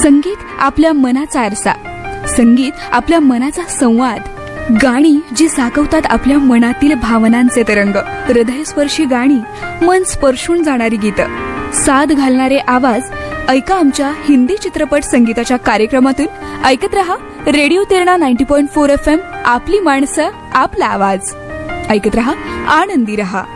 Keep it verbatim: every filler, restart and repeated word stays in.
संगीत आपल्या मनाचा आरसा, संगीत आपल्या मनाचा संवाद, गाणी जी साकवतात आपल्या मनातील भावनांचे तरंग, हृदयस्पर्शी गाणी, मन स्पर्शून जाणारी गीतं, साद घालणारे आवाज. ऐका आमच्या हिंदी चित्रपट संगीताच्या कार्यक्रमातून. ऐकत रहा रेडिओ तेरणा नव्वद पॉइंट चार एफ एम. आपली माणसं, आपला आवाज. ऐकत रहा, आनंदी रहा.